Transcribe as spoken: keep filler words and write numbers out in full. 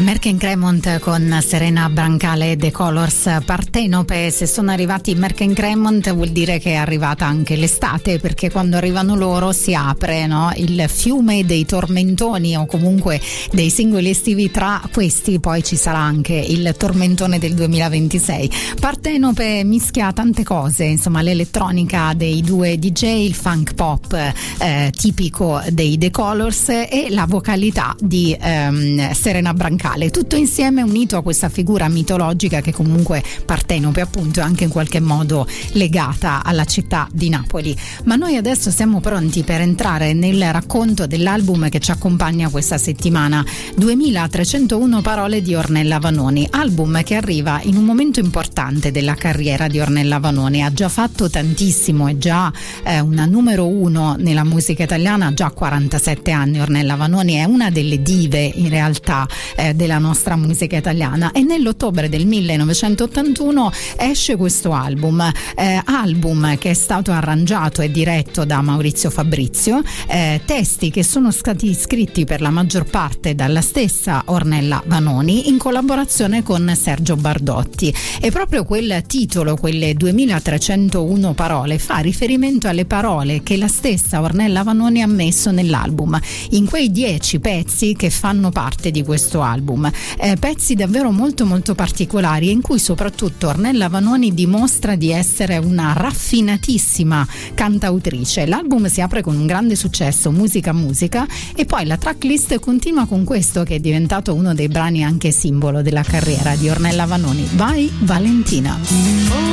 Merck and Cremont con Serena Brancale e The Colors. Partenope. Se sono arrivati Merck and Cremont vuol dire che è arrivata anche l'estate, perché quando arrivano loro si apre, no? Il fiume dei tormentoni, o comunque dei singoli estivi. Tra questi poi ci sarà anche il tormentone del duemilaventisei. Partenope mischia tante cose, insomma, l'elettronica dei due D J, il funk pop eh, tipico dei The Colors e la vocalità di ehm, Serena Brancale. Tutto insieme unito a questa figura mitologica che comunque Partenope appunto è anche in qualche modo legata alla città di Napoli. Ma noi adesso siamo pronti per entrare nel racconto dell'album che ci accompagna questa settimana, duemilatrecentouno parole di Ornella Vanoni, album che arriva in un momento importante della carriera di Ornella Vanoni. Ha già fatto tantissimo, è già eh, una numero uno nella musica italiana, ha già quarantasette anni. Ornella Vanoni è una delle dive in realtà eh, della nostra musica italiana, e nell'ottobre del millenovecentottantuno esce questo album eh, album che è stato arrangiato e diretto da Maurizio Fabrizio, eh, testi che sono stati scritti per la maggior parte dalla stessa Ornella Vanoni in collaborazione con Sergio Bardotti, e proprio quel titolo, quelle duemilatrecentouno parole, fa riferimento alle parole che la stessa Ornella Vanoni ha messo nell'album, in quei dieci pezzi che fanno parte di questo album. Eh, pezzi davvero molto molto particolari, in cui soprattutto Ornella Vanoni dimostra di essere una raffinatissima cantautrice. L'album si apre con un grande successo, Musica Musica, e poi la tracklist continua con questo che è diventato uno dei brani anche simbolo della carriera di Ornella Vanoni, Vai Valentina.